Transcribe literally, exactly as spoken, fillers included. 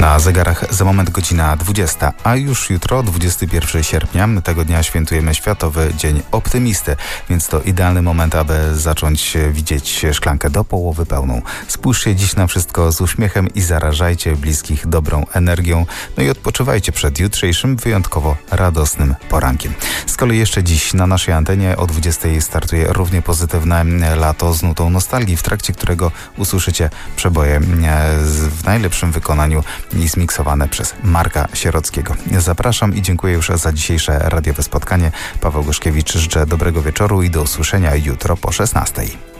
Na zegarach za moment godzina dwudziesta, a już jutro, dwudziestego pierwszego sierpnia, tego dnia świętujemy Światowy Dzień Optymisty, więc to idealny moment, aby zacząć widzieć szklankę do połowy pełną. Spójrzcie dziś na wszystko z uśmiechem i zarażajcie bliskich dobrą energią, no i odpoczywajcie przed jutrzejszym wyjątkowo radosnym porankiem. Z kolei jeszcze dziś na naszej antenie o dwudziestej startuje równie pozytywne lato z nutą nostalgii, w trakcie którego usłyszycie przeboje w najlepszym wykonaniu i zmiksowane przez Marka Sierockiego. Zapraszam i dziękuję już za dzisiejsze radiowe spotkanie. Paweł Goszkiewicz, życzę dobrego wieczoru i do usłyszenia jutro po szesnastej.